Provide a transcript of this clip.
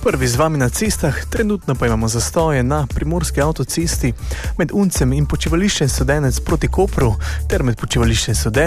Prvi z vami na cestah, trenutno pa imamo zastoje na primorski avtocesti med Uncem in počivališčem Studenec proti Kopru ter med počivališčem Studenec